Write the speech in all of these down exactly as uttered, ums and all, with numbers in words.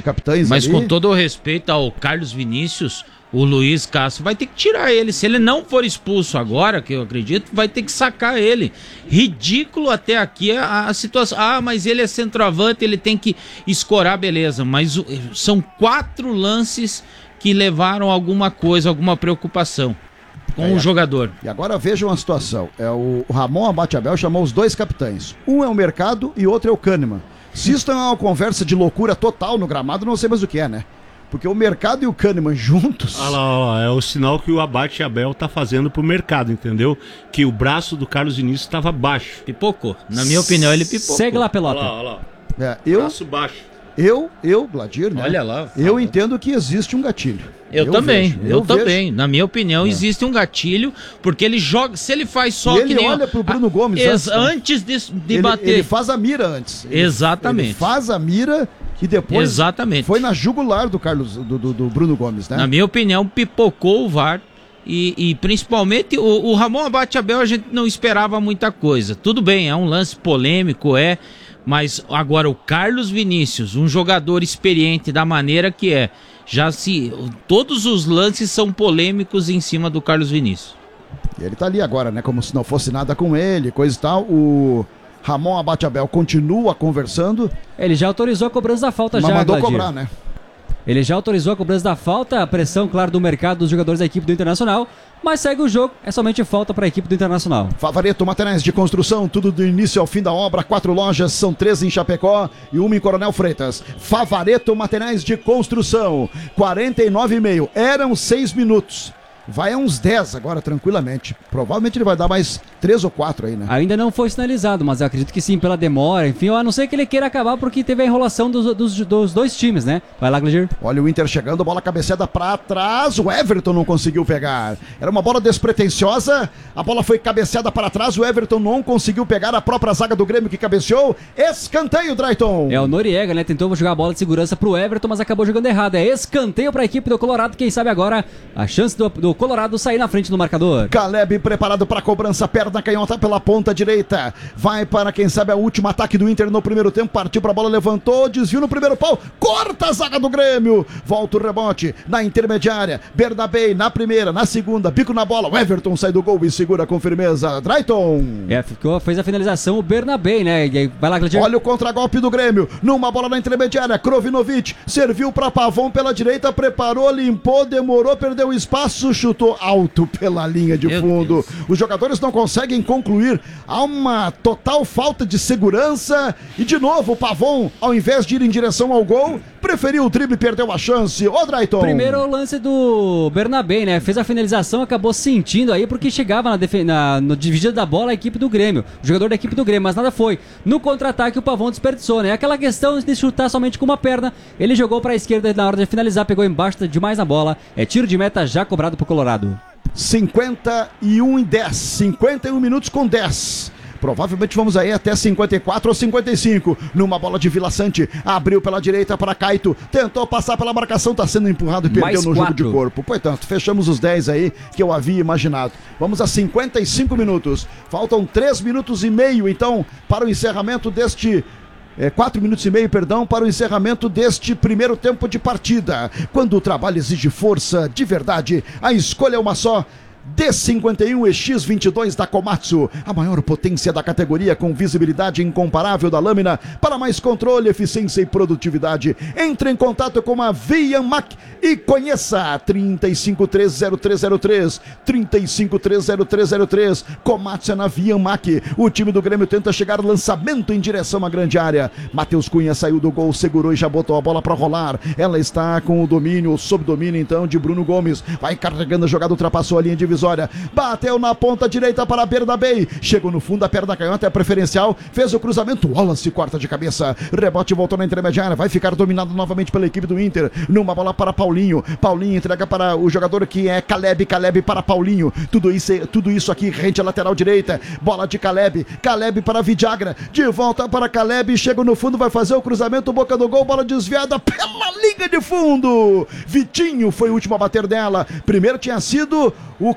capitães. Mas ali. com todo o respeito ao Carlos Vinícius, o Luiz Castro vai ter que tirar ele. Se ele não for expulso agora, que eu acredito, vai ter que sacar ele. Ridículo até aqui a, a situação. Ah, mas ele é centroavante, ele tem que escorar, beleza. Mas o, são quatro lances que levaram alguma coisa, alguma preocupação com é, o jogador. E agora vejam a situação. É, o Ramon Abate Abel chamou os dois capitães. Um é o Mercado e outro é o Kahneman. Se isso é uma conversa de loucura total no gramado, não sei mais o que é, né? Porque o Mercado e o Kahneman juntos... Olha lá, olha lá, é o sinal que o Abate Abel tá fazendo pro Mercado, entendeu? Que o braço do Carlos Vinícius estava baixo. Pipocou. Na minha opinião, ele pipocou. Segue lá, pelota. Olha lá, olha lá. É, eu, braço baixo. Eu, eu, Gladir, né? Olha lá. Eu entendo que existe um gatilho. Eu, eu também, vejo, eu, eu também. Na minha opinião, é. existe um gatilho, porque ele joga, se ele faz só e ele que nem... olha pro Bruno a, Gomes ex, antes, antes de, de ele, bater. Ele faz a mira antes. Ele, Exatamente. Ele faz a mira e depois Exatamente. foi na jugular do Carlos, do, do, do Bruno Gomes, né? Na minha opinião, pipocou o V A R e, e principalmente o, o Ramon Abate Abel a gente não esperava muita coisa. Tudo bem, é um lance polêmico, é... Mas agora o Carlos Vinícius, um jogador experiente da maneira que é, já se todos os lances são polêmicos em cima do Carlos Vinícius. E ele tá ali agora, né? Como se não fosse nada com ele, coisa e tal. O Ramon Abate Abel continua conversando. Ele já autorizou a cobrança da falta, mas já, mandou Gladir. cobrar, né? Ele já autorizou a cobrança da falta, a pressão, claro, do mercado dos jogadores da equipe do Internacional, mas segue o jogo, é somente falta para a equipe do Internacional. Favareto Materiais de Construção, tudo do início ao fim da obra, quatro lojas, são três em Chapecó e uma em Coronel Freitas. Favareto Materiais de Construção, quarenta e nove e meio, eram seis minutos. Vai a uns dez agora, tranquilamente. Provavelmente ele vai dar mais três ou quatro aí, né? Ainda não foi sinalizado, mas eu acredito que sim, pela demora. Enfim, a não ser que ele queira acabar porque teve a enrolação dos, dos, dos dois times, né? Vai lá, Gladir. Olha o Inter chegando, bola cabeceada pra trás. O Everton não conseguiu pegar. Era uma bola despretensiosa. A bola foi cabeceada para trás. O Everton não conseguiu pegar. A própria zaga do Grêmio que cabeceou. Escanteio, Drayton. É o Noriega, né? Tentou jogar a bola de segurança pro Everton, mas acabou jogando errado. É escanteio pra equipe do Colorado. Quem sabe agora a chance do, do Colorado sair na frente do marcador. Caleb preparado para a cobrança, perna canhota pela ponta direita, vai para quem sabe a última ataque do Inter no primeiro tempo, partiu para a bola, levantou, desviou no primeiro pau, corta a zaga do Grêmio, volta o rebote na intermediária, Bernabé na primeira, na segunda, bico na bola, o Everton sai do gol e segura com firmeza, Drayton. É, ficou, fez a finalização o Bernabé, né? E aí, vai lá, Gladir. Olha o contragolpe do Grêmio, numa bola na intermediária, Krovinovic, serviu para Pavon pela direita, preparou, limpou, demorou, perdeu espaço, chutou alto pela linha de Meu fundo. Deus. Os jogadores não conseguem concluir. Há uma total falta de segurança. E de novo o Pavon, ao invés de ir em direção ao gol, preferiu o drible e perdeu a chance. Ô, Drayton. Primeiro o lance do Bernabé, né? Fez a finalização, acabou sentindo aí porque chegava na, defen- na no dividida da bola a equipe do Grêmio. O jogador da equipe do Grêmio, mas nada foi. No contra-ataque o Pavon desperdiçou, né? Aquela questão de chutar somente com uma perna. Ele jogou para a esquerda na hora de finalizar, pegou embaixo demais na bola. É tiro de meta já cobrado pro Colorado. cinquenta e um e dez. cinquenta e um minutos com dez. Provavelmente vamos aí até cinquenta e quatro ou cinquenta e cinco. Numa bola de Vila Sante. Abriu pela direita para Caito. Tentou passar pela marcação. Está sendo empurrado e perdeu Mais no quatro. jogo de corpo. Portanto, fechamos os dez aí que eu havia imaginado. Vamos a cinquenta e cinco minutos. Faltam três minutos e meio, então, para o encerramento deste... É, quatro minutos e meio, perdão, para o encerramento deste primeiro tempo de partida. Quando o trabalho exige força de verdade, a escolha é uma só. D cinquenta e um E X vinte e dois da Komatsu, a maior potência da categoria com visibilidade incomparável da lâmina para mais controle, eficiência e produtividade. Entre em contato com a Vianmac e conheça trinta e cinco três zero três zero três, trinta e cinco três zero três zero três. Komatsu é na Vianmac. O time do Grêmio tenta chegar lançamento em direção à grande área. Matheus Cunha saiu do gol, segurou e já botou a bola para rolar. Ela está com o domínio, sob domínio então de Bruno Gomes. Vai carregando a jogada, ultrapassou a linha de divisória, bateu na ponta direita para Bernabé, chegou no fundo, a perna canhota é preferencial, fez o cruzamento, Wallace corta de cabeça, rebote voltou na intermediária, vai ficar dominado novamente pela equipe do Inter, numa bola para Paulinho, Paulinho entrega para o jogador que é Caleb, Caleb para Paulinho, tudo isso, tudo isso aqui rente à lateral direita, bola de Caleb, Caleb para Vidagra, de volta para Caleb, chega no fundo, vai fazer o cruzamento, boca do gol, bola desviada pela linha de fundo, Vitinho foi o último a bater dela, primeiro tinha sido o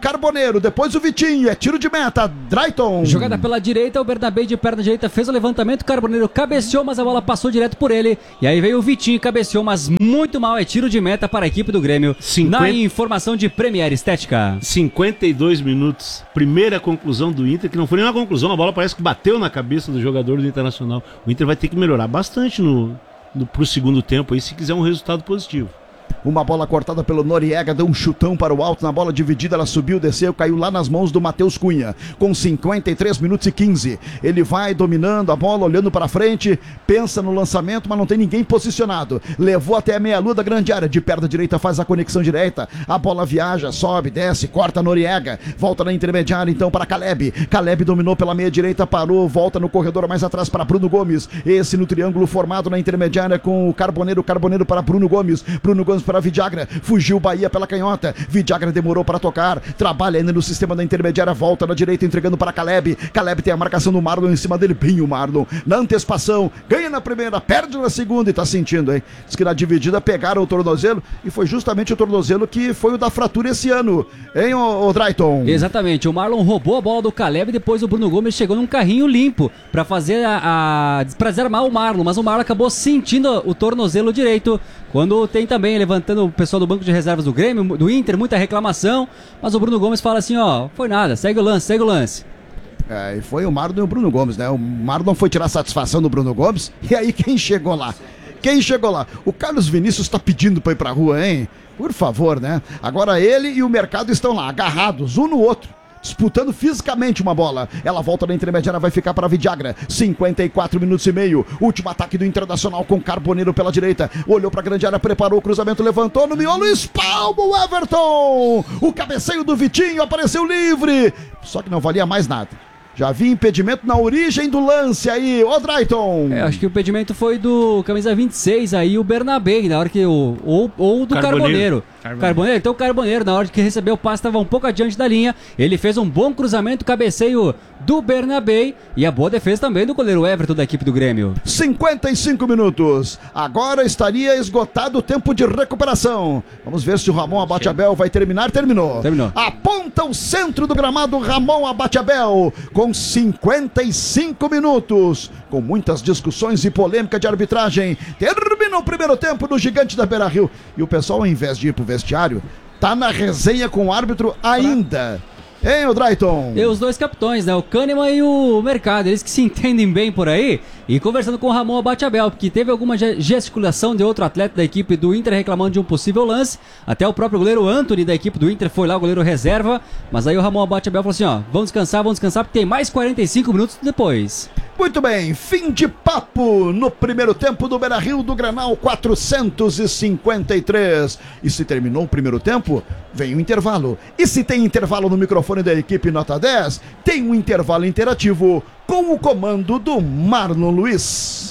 Carboneiro, depois o Vitinho, é tiro de meta, Drayton. Jogada pela direita, o Bernabé de perna direita fez o levantamento, o Carboneiro cabeceou, mas a bola passou direto por ele. E aí veio o Vitinho, cabeceou, mas muito mal, é tiro de meta para a equipe do Grêmio. cinquenta... Na informação de Premier Estética. cinquenta e dois minutos, primeira conclusão do Inter, que não foi nem uma conclusão, a bola parece que bateu na cabeça do jogador do Internacional. O Inter vai ter que melhorar bastante no, no, pro segundo tempo aí, se quiser um resultado positivo. Uma bola cortada pelo Noriega, deu um chutão para o alto, na bola dividida, ela subiu, desceu, caiu lá nas mãos do Matheus Cunha, com cinquenta e três minutos e quinze, ele vai dominando a bola, olhando para frente, pensa no lançamento, mas não tem ninguém posicionado, levou até a meia-lua da grande área, de perna direita faz a conexão direita, a bola viaja, sobe, desce, corta Noriega, volta na intermediária então para Caleb, Caleb dominou pela meia direita, parou, volta no corredor mais atrás para Bruno Gomes, esse no triângulo formado na intermediária com o Carboneiro, Carboneiro para Bruno Gomes, Bruno Gomes para Vidagra, fugiu Bahia pela canhota, Vidagra demorou para tocar, trabalha ainda no sistema da intermediária, volta na direita entregando para Caleb, Caleb tem a marcação do Marlon em cima dele, bem o Marlon, na antecipação, ganha na primeira, perde na segunda e tá sentindo, hein? Diz que na dividida pegaram o tornozelo e foi justamente o tornozelo que foi o da fratura esse ano, hein, ô, ô Drayton? Exatamente, o Marlon roubou a bola do Caleb e depois o Bruno Gomes chegou num carrinho limpo para fazer a, a pra desarmar o Marlon, mas o Marlon acabou sentindo o tornozelo direito, quando tem também levantando o pessoal do banco de reservas do Grêmio, do Inter, muita reclamação, mas o Bruno Gomes fala assim, ó, foi nada, segue o lance, segue o lance. É, e foi o Marlon e o Bruno Gomes, né? O Marlon foi tirar satisfação do Bruno Gomes, e aí quem chegou lá? Quem chegou lá? O Carlos Vinícius tá pedindo pra ir pra rua, hein? Por favor, né? Agora ele e o Mercado estão lá, agarrados, um no outro, disputando fisicamente uma bola. Ela volta na intermediária, vai ficar para Vidagra. cinquenta e quatro minutos e meio. Último ataque do Internacional com Carboneiro pela direita. Olhou para a grande área, preparou o cruzamento, levantou no miolo, espalma o Everton. O cabeceio do Vitinho apareceu livre. Só que não valia mais nada. Já vi impedimento na origem do lance aí, ô Drayton. É, acho que o impedimento foi do camisa vinte e seis aí, o Bernabé, na hora que o... Ou, ou do Carboneiro. Carboneiro. Carboneiro. Carboneiro. Então o Carboneiro, na hora que recebeu o passe, estava um pouco adiante da linha. Ele fez um bom cruzamento, cabeceio do Bernabé e a boa defesa também do goleiro Everton da equipe do Grêmio. cinquenta e cinco minutos. Agora estaria esgotado o tempo de recuperação. Vamos ver se o Ramon Abate-Abel vai terminar. Terminou. Terminou. Aponta o centro do gramado Ramon Abate-Abel com cinquenta e cinco minutos. Com muitas discussões e polêmica de arbitragem. Termina o primeiro tempo no Gigante da Beira-Rio. E o pessoal, ao invés de ir pro vestiário, tá na resenha com o árbitro ainda. Hein, o Drayton? E os dois capitões, né? O Kahneman e o Mercado, eles que se entendem bem por aí. E conversando com o Ramon Abate-Abel, porque teve alguma gesticulação de outro atleta da equipe do Inter reclamando de um possível lance. Até o próprio goleiro Anthony da equipe do Inter foi lá, o goleiro reserva. Mas aí o Ramon Abate-Abel falou assim, ó, vamos descansar, vamos descansar, porque tem mais quarenta e cinco minutos depois. Muito bem, fim de papo no primeiro tempo do Beira-Rio do Granal quatrocentos e cinquenta e três. E se terminou o primeiro tempo, vem o intervalo. E se tem intervalo no microfone da equipe Nota dez, tem um intervalo interativo com o comando do Marlon Luiz.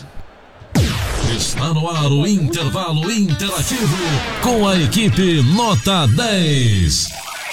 Está no ar o intervalo interativo com a equipe Nota dez.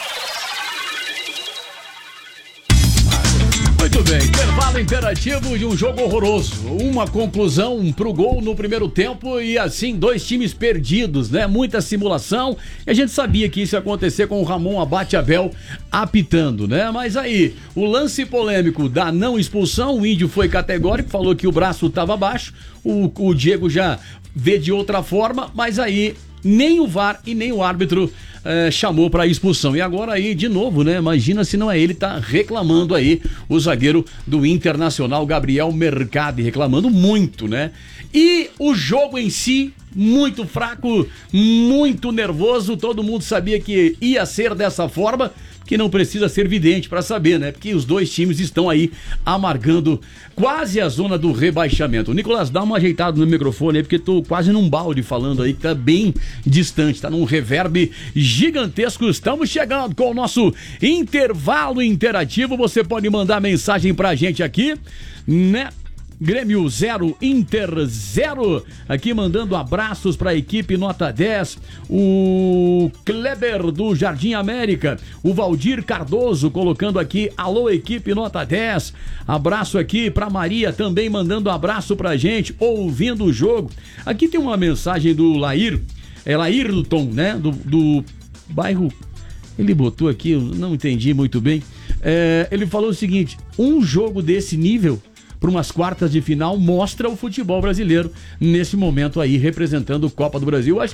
Muito bem, intervalo interativo de um jogo horroroso. Uma conclusão pro gol no primeiro tempo e assim, dois times perdidos, né? Muita simulação. E a gente sabia que isso ia acontecer com o Ramon Abate-Abel apitando, né? Mas aí, o lance polêmico da não expulsão, o Índio foi categórico, falou que o braço estava baixo. O, o Diego já vê de outra forma, mas aí nem o V A R e nem o árbitro É, chamou para expulsão. E agora aí, de novo, né? Imagina se não é ele, tá reclamando aí o zagueiro do Internacional, Gabriel Mercado, reclamando muito, né? E o jogo em si, muito fraco, muito nervoso, todo mundo sabia que ia ser dessa forma, que não precisa ser vidente para saber, né? Porque os dois times estão aí amargando quase a zona do rebaixamento. Nicolas, dá uma ajeitada no microfone aí, porque tô quase num balde falando aí, que tá bem distante, tá num reverb gigantesco. Estamos chegando com o nosso intervalo interativo. Você pode mandar mensagem pra gente aqui, né? Grêmio zero, Inter zero, aqui mandando abraços para a equipe Nota dez, o Kleber do Jardim América, o Valdir Cardoso colocando aqui, alô equipe Nota dez, abraço aqui para Maria também mandando abraço pra gente, ouvindo o jogo. Aqui tem uma mensagem do Lair, é Lairton, né, do, do bairro Ele botou aqui, eu não entendi muito bem. É, ele falou o seguinte: um jogo desse nível para umas quartas de final mostra o futebol brasileiro nesse momento aí, representando o Copa do Brasil.